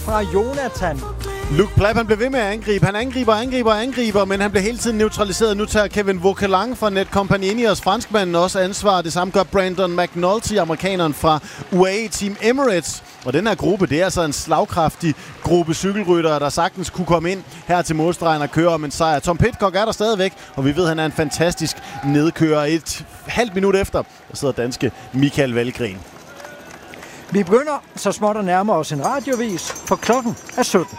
fra Jonathan. Luke Plapp, han blev ved med at angribe. Han angriber, men han blev hele tiden neutraliseret. Nu tager Kevin Vauquelin fra Netcompagniers franskmanden også ansvar. Det samme gør Brandon McNulty, amerikaneren fra UAE Team Emirates. Og den her gruppe, det er altså en slagkraftig gruppe cykelryttere, der sagtens kunne komme ind her til målstregen og køre om en sejr. Tom Pidcock er der stadigvæk, og vi ved, at han er en fantastisk nedkører. Et halvt minut efter, der sidder danske Michael Valgren. Vi begynder så småt at nærme os en radiovis, for klokken er 17.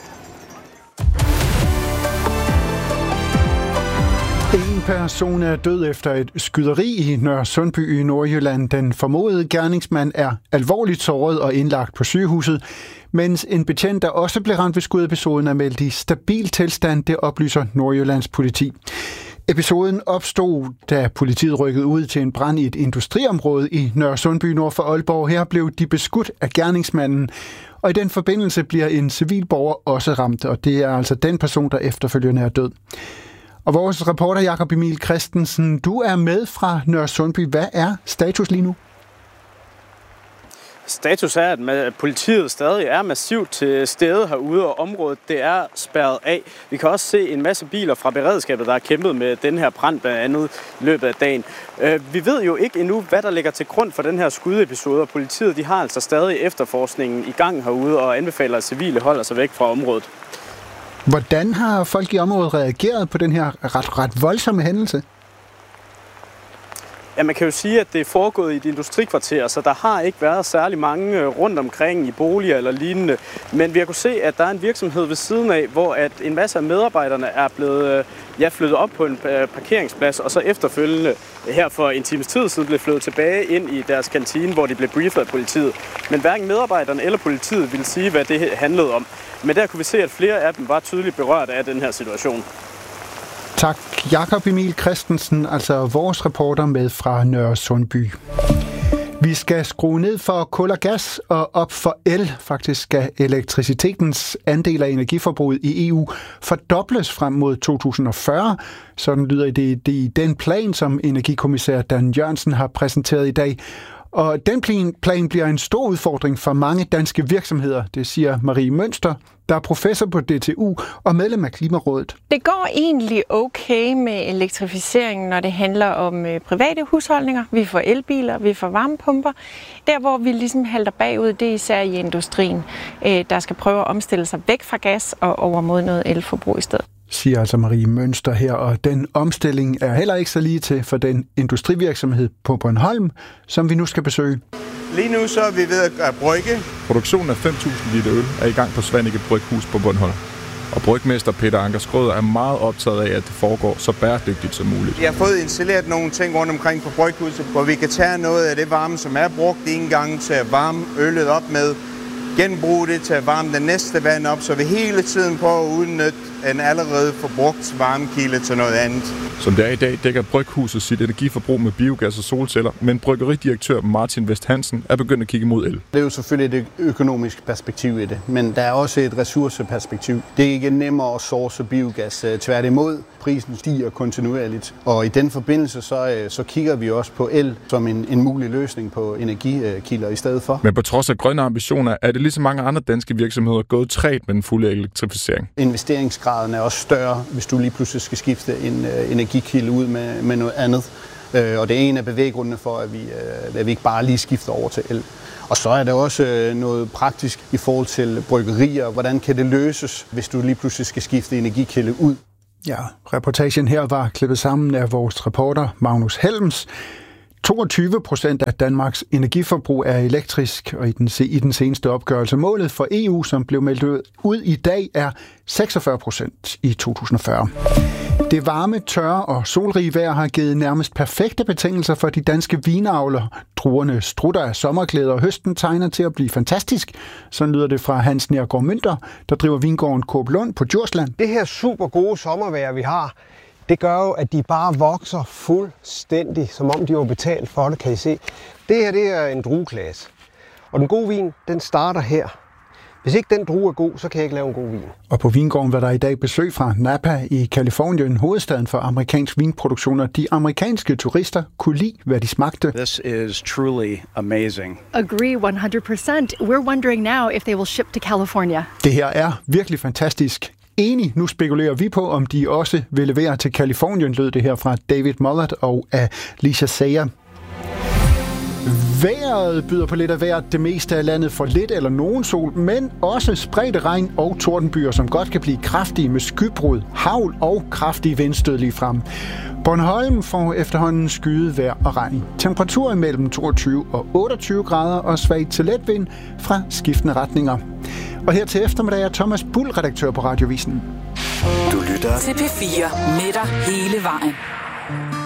En person er død efter et skyderi i Nørresundby i Nordjylland. Den formodede gerningsmand er alvorligt såret og indlagt på sygehuset, mens en betjent, der også blev ramt ved skudepisoden, er meldt i stabil tilstand, det oplyser Nordjyllands politi. Episoden opstod, da politiet rykkede ud til en brand i et industriområde i Nørresundby nord for Aalborg. Her blev de beskudt af gerningsmanden, og i den forbindelse bliver en civil borger også ramt, og det er altså den person, der efterfølgende er død. Og vores reporter Jakob Emil Christensen, du er med fra Nørresundby. Hvad er status lige nu? Status er, at politiet stadig er massivt til stede herude, og området det er spærret af. Vi kan også se en masse biler fra beredskabet, der har kæmpet med den her brand blandt andet i løbet af dagen. Vi ved jo ikke endnu, hvad der ligger til grund for den her skudepisode, og politiet de har altså stadig efterforskningen i gang herude og anbefaler, at civile holder sig væk fra området. Hvordan har folk i området reageret på den her ret voldsomme hændelse? Ja, man kan jo sige, at det er foregået i et industrikvarter, så der har ikke været særlig mange rundt omkring i boliger eller lignende. Men vi har kunnet se, at der er en virksomhed ved siden af, hvor at en masse af medarbejderne er blevet flyttet op på en parkeringsplads, og så efterfølgende her for en times tid siden blev flyttet tilbage ind i deres kantine, hvor de blev briefet af politiet. Men hverken medarbejderne eller politiet ville sige, hvad det handlede om. Men der kunne vi se, at flere af dem var tydeligt berørt af den her situation. Tak, Jakob Emil Christensen, altså vores reporter med fra Nørresundby. Vi skal skrue ned for kul og gas og op for el. Faktisk skal elektricitetens andel af energiforbruget i EU fordobles frem mod 2040. Sådan lyder det i den plan, som energikommissær Dan Jørgensen har præsenteret i dag. Og den plan bliver en stor udfordring for mange danske virksomheder, det siger Marie Mønster, der er professor på DTU og medlem af Klimarådet. Det går egentlig okay med elektrificeringen, når det handler om private husholdninger. Vi får elbiler, vi får varmepumper. Der, hvor vi ligesom halter bagud, det er især i industrien, der skal prøve at omstille sig væk fra gas og over mod noget elforbrug i stedet. Siger altså Marie Mønster her, og den omstilling er heller ikke så lige til for den industrivirksomhed på Bornholm, som vi nu skal besøge. Lige nu så er vi ved at brygge. Produktionen af 5.000 liter øl er i gang på Svanike Bryghus på Bornholm. Og brygmester Peter Anker Skrøder er meget optaget af, at det foregår så bæredygtigt som muligt. Jeg har fået installeret nogle ting rundt omkring på bryghuset, hvor vi kan tage noget af det varme, som er brugt en gang til at varme øllet op med, genbruge det til at varme den næste vand op, så vi hele tiden prøver at udnytte en allerede forbrugt varmekilde til noget andet. Som det er i dag, dækker Bryghuset sit energiforbrug med biogas og solceller, men bryggeridirektør Martin Vest Hansen er begyndt at kigge mod el. Det er jo selvfølgelig et økonomisk perspektiv i det, men der er også et ressourceperspektiv. Det er ikke nemmere at source biogas. Tværtimod, prisen stiger kontinuerligt, og i den forbindelse så kigger vi også på el som en mulig løsning på energikilder i stedet for. Men på trods af grønne ambitioner, er det ligesom mange andre danske virksomheder gået træt med den fulde elektrificering. Investeringsgraden er også større, hvis du lige pludselig skal skifte en energikilde ud med noget andet. Og det er en af bevæggrundene for, at vi ikke bare lige skifter over til el. Og så er der også noget praktisk i forhold til bryggerier. Hvordan kan det løses, hvis du lige pludselig skal skifte energikilde ud? Ja, reportagen her var klippet sammen af vores reporter Magnus Helms. 22% af Danmarks energiforbrug er elektrisk, og i den seneste opgørelse målet for EU, som blev meldt ud i dag, er 46% i 2040. Det varme, tørre og solrige vejr har givet nærmest perfekte betingelser for de danske vinavlere. Druerne strutter af sommerglæder, og høsten tegner til at blive fantastisk. Sådan lyder det fra Hans Nergård Mønter, der driver vingården Coop Lund på Djursland. Det her super gode sommervejr, vi har, det gør jo, at de bare vokser fuldstændig, som om de var betalt for det, kan I se. Det her, det er en drueklasse. Og den gode vin, den starter her. Hvis ikke den drue er god, så kan jeg ikke lave en god vin. Og på vingården var der i dag besøg fra Napa i Californien, hovedstaden for amerikansk vinproduktion, og de amerikanske turister kunne lide, hvad de smagte. This is truly amazing. Agree 100%. We're wondering now if they will ship to California. Det her er virkelig fantastisk. Enig, nu spekulerer vi på, om de også vil levere til Californien, lød det her fra David Mullert og Alicia Sayer. Vejret byder på lidt af hvert. Det meste af landet får lidt eller nogen sol, men også spredte regn og tordenbyer, som godt kan blive kraftige med skybrud, hagl og kraftige vindstød lige frem. Bornholm får efterhånden skyet vejr og regn. Temperaturer mellem 22 og 28 grader og svag til let vind fra skiftende retninger. Og her til eftermiddag er Thomas Bull, redaktør på Radiovisen. Du lytter til P4 med dig hele vejen.